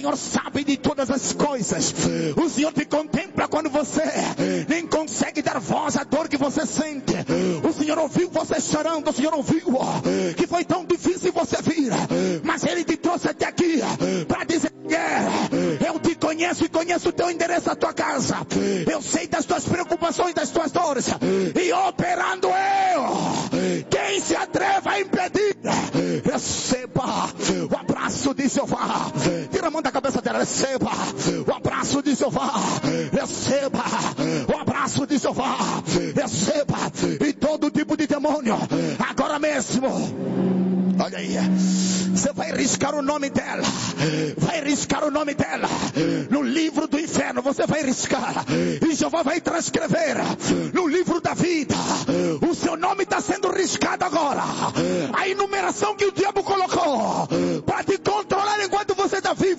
Senhor sabe de todas as coisas. O Senhor te contempla quando você nem consegue dar voz à dor que você sente. O Senhor ouviu você chorando. O Senhor ouviu que foi tão difícil você vir, mas Ele te trouxe até aqui para dizer: eu te conheço e conheço o teu endereço, a tua casa. Eu sei das tuas preocupações, das tuas dores, e operando eu, quem se atreva a impedir? Receba o abraço de Jeová. Tira a mão da cabeça dela. Receba o abraço de Jeová. Receba o abraço de Jeová. Receba. E todo tipo de demônio agora mesmo, olha aí, você vai riscar o nome dela. Vai riscar o nome dela no livro do inferno. Você vai riscar, e Jeová vai transcrever no livro da vida. O seu nome está sendo riscado agora. A enumeração que o diabo colocou para te controlar enquanto você está vivo,